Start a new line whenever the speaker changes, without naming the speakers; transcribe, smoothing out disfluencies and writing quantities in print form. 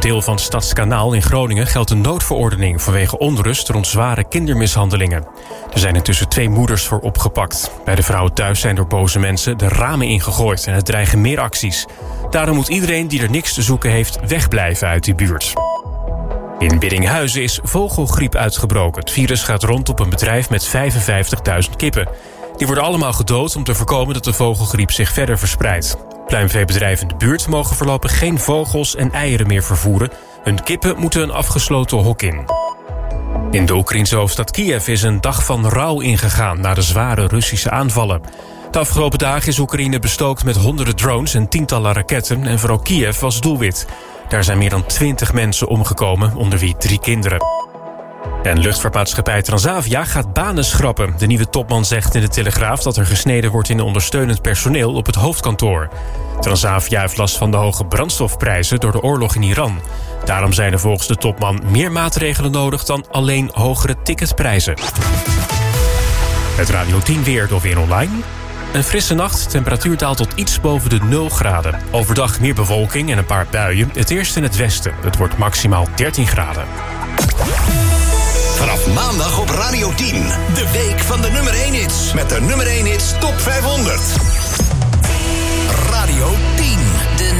deel van Stadskanaal in Groningen geldt een noodverordening vanwege onrust rond zware kindermishandelingen. Er zijn intussen 2 moeders voor opgepakt. Bij de vrouwen thuis zijn door boze mensen de ramen ingegooid en het dreigen meer acties. Daarom moet iedereen die er niks te zoeken heeft wegblijven uit die buurt. In Biddinghuizen is vogelgriep uitgebroken. Het virus gaat rond op een bedrijf met 55.000 kippen. Die worden allemaal gedood om te voorkomen dat de vogelgriep zich verder verspreidt. Pluimveebedrijven in de buurt mogen voorlopig geen vogels en eieren meer vervoeren. Hun kippen moeten een afgesloten hok in. In de Oekraïnse hoofdstad Kiev is een dag van rouw ingegaan na de zware Russische aanvallen. De afgelopen dagen is Oekraïne bestookt met honderden drones en tientallen raketten en vooral Kiev was doelwit. Daar zijn meer dan 20 mensen omgekomen, onder wie 3 kinderen. En luchtvaartmaatschappij Transavia gaat banen schrappen. De nieuwe topman zegt in de Telegraaf dat er gesneden wordt in ondersteunend personeel op het hoofdkantoor. Transavia heeft last van de hoge brandstofprijzen door de oorlog in Iran. Daarom zijn er volgens de topman meer maatregelen nodig dan alleen hogere ticketprijzen. Het Radio 10 weer door Weer Online. Een frisse nacht, temperatuur daalt tot iets boven de 0 graden. Overdag meer bewolking en een paar buien. Het eerst in het westen. Het wordt maximaal 13 graden.
Vanaf maandag op Radio 10. De week van de nummer 1 hits. Met de nummer 1 hits top 500. Radio 10.